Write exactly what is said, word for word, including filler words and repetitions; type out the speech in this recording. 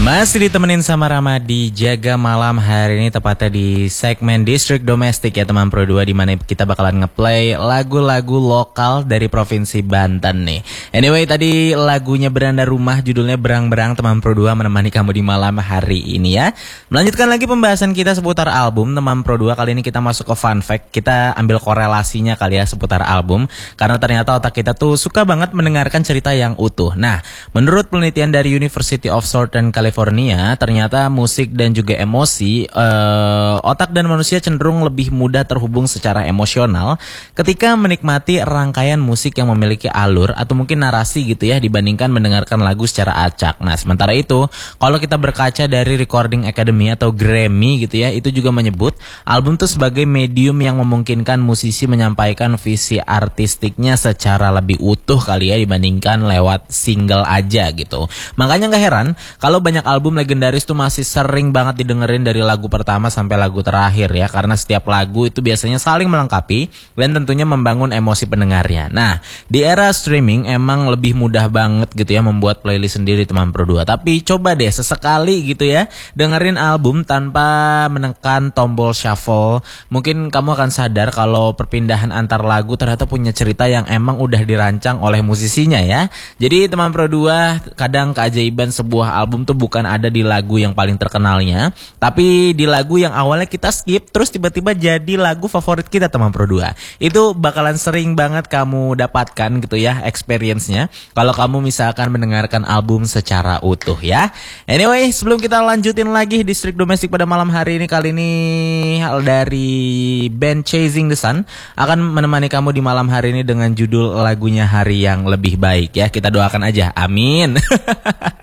Masih ditemenin sama Rama di Jaga Malam hari ini, tepatnya di segmen Distrik Domestik ya teman Pro dua, di mana kita bakalan ngeplay lagu-lagu lokal dari Provinsi Banten nih. Anyway, tadi lagunya Beranda Rumah, judulnya Berang-Berang, teman Pro dua menemani kamu di malam hari ini ya. Melanjutkan lagi pembahasan kita seputar album teman Pro dua. Kali ini kita masuk ke fun fact. Kita ambil korelasinya kali ya seputar album, karena ternyata otak kita tuh suka banget mendengarkan cerita yang utuh. Nah, menurut penelitian dari University of Southern California, ternyata musik dan juga emosi, uh, otak dan manusia cenderung lebih mudah terhubung secara emosional ketika menikmati rangkaian musik yang memiliki alur atau mungkin narasi gitu ya, dibandingkan mendengarkan lagu secara acak. Nah, sementara itu, kalau kita berkaca dari Recording Academy atau Grammy gitu ya, itu juga menyebut album itu sebagai medium yang memungkinkan musisi menyampaikan visi artistiknya secara lebih utuh kali ya, dibandingkan lewat single aja gitu. Makanya gak heran kalau banyak album legendaris tuh masih sering banget didengerin dari lagu pertama sampai lagu terakhir ya, karena setiap lagu itu biasanya saling melengkapi dan tentunya membangun emosi pendengarnya. Nah, di era streaming emang lebih mudah banget gitu ya membuat playlist sendiri teman Pro dua. Tapi coba deh sesekali gitu ya dengerin album tanpa menekan tombol shuffle. Mungkin kamu akan sadar kalau perpindahan antar lagu ternyata punya cerita yang emang udah dirancang oleh musisinya ya. Jadi teman Pro dua, kadang keajaiban sebuah album tuh bukan ada di lagu yang paling terkenalnya, tapi di lagu yang awalnya kita skip terus tiba-tiba jadi lagu favorit kita teman Pro dua. Itu bakalan sering banget kamu dapatkan gitu ya experience-nya kalau kamu misalkan mendengarkan album secara utuh ya. Anyway, sebelum kita lanjutin lagi Distrik Domestik pada malam hari ini, kali ini hal dari band Chasing the Sun akan menemani kamu di malam hari ini dengan judul lagunya Hari yang Lebih Baik ya. Kita doakan aja, amin.